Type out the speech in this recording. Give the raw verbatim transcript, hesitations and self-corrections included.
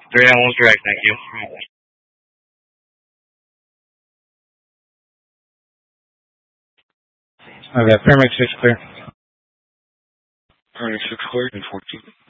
three nine one's direct, thank you. Okay, Pyramid six clear. Pyramid six clear, and fourteen.